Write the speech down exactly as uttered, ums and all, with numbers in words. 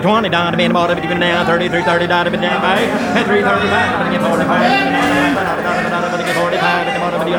down twenty, down to be in the bottom, even down thirty-three, thirty, down to be down five, at three thirty-five, forty-five, forty-five,